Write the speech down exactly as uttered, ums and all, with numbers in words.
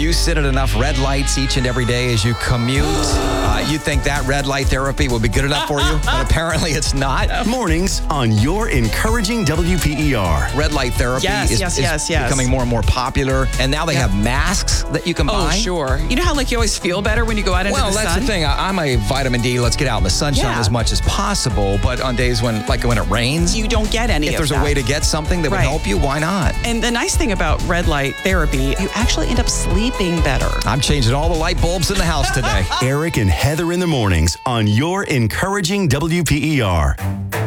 you sit at enough red lights each and every day as you commute? Uh, you think that red light therapy will be good enough for you? But apparently it's not. Mornings on your encouraging W P E R. Red light therapy Yes, is, yes, is yes, yes. becoming more and more popular. And now they Yep. have masks that you can Oh, buy. sure. You know how like you always feel better when you go out into Well, the that's sun? the thing. I, I'm a vitamin D. Let's get out in the sunshine Yeah. as much as possible. But on days when, like when it rains, You don't get any if of there's that. a way to get something that would Right. help you, why not? And the nice thing about red light therapy, you actually end up sleeping better. I'm changing all the light bulbs in the house today. Eric and Heather in the mornings on your encouraging W P E R.